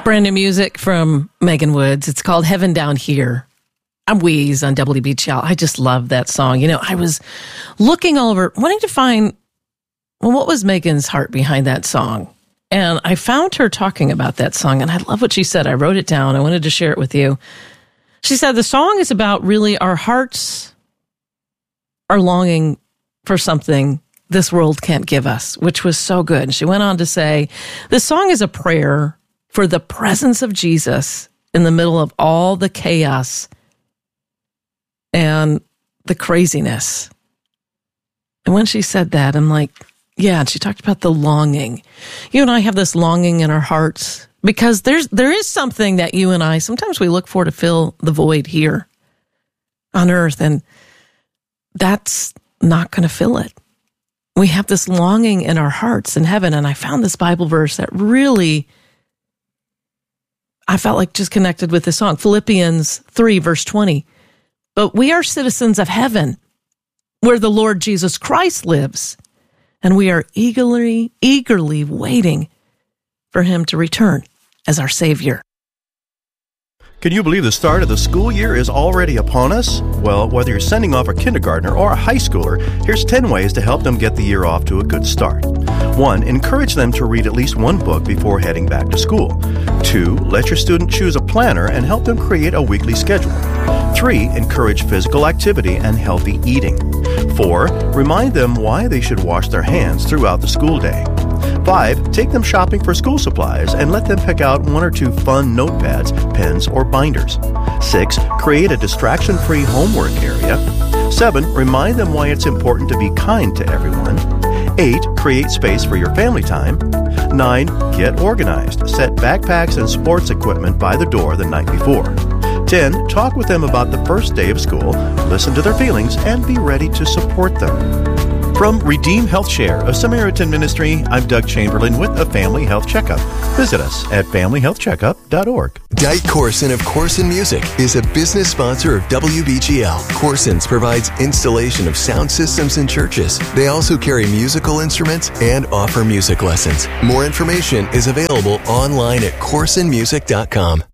Brand new music from Megan Woods. It's called Heaven Down Here. I'm Wheeze on WBGL. I just love that song. You know, I was looking all over, wanting to find, well, what was Megan's heart behind that song? And I found her talking about that song, and I love what she said. I wrote it down. I wanted to share it with you. She said the song is about really our hearts are longing for something this world can't give us, which was so good. And she went on to say, this song is a prayer for the presence of Jesus in the middle of all the chaos and the craziness. And when she said that, I'm like, yeah, and she talked about the longing. You and I have this longing in our hearts because there is something that you and I, sometimes we look for to fill the void here on earth, and that's not going to fill it. We have this longing in our hearts in heaven, and I found this Bible verse that really, I felt like just connected with this song. Philippians 3, verse 20. But we are citizens of heaven, where the Lord Jesus Christ lives, and we are eagerly waiting for him to return as our Savior. Can you believe the start of the school year is already upon us? Well, whether you're sending off a kindergartner or a high schooler, here's 10 ways to help them get the year off to a good start. 1. Encourage them to read at least one book before heading back to school. 2. Let your student choose a planner and help them create a weekly schedule. 3. Encourage physical activity and healthy eating. 4. Remind them why they should wash their hands throughout the school day. 5. Take them shopping for school supplies and let them pick out 1 or 2 fun notepads, pens, or binders. 6. Create a distraction-free homework area. 7. Remind them why it's important to be kind to everyone. 8. Create space for your family time. 9. Get organized. Set backpacks and sports equipment by the door the night before. 10. Talk with them about the first day of school, listen to their feelings, and be ready to support them. From Redeem Health Share, a Samaritan ministry, I'm Doug Chamberlain with a Family Health Checkup. Visit us at familyhealthcheckup.org. Dike Corson of Corson Music is a business sponsor of WBGL. Corson's provides installation of sound systems in churches. They also carry musical instruments and offer music lessons. More information is available online at corsonmusic.com.